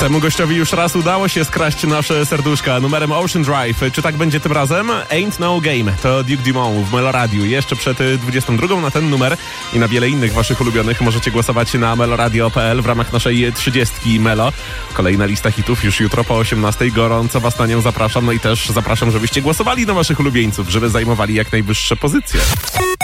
Temu gościowi już raz udało się skraść nasze serduszka numerem Ocean Drive. Czy tak będzie tym razem? Ain't No Game. To Duke Dumont w Meloradiu. Jeszcze przed 22 na ten numer i na wiele innych waszych ulubionych możecie głosować na meloradio.pl w ramach naszej 30 Melo. Kolejna lista hitów już jutro po 18. Gorąco was na nią zapraszam. No i też zapraszam, żebyście głosowali na waszych ulubieńców, żeby zajmowali jak najwyższe pozycje.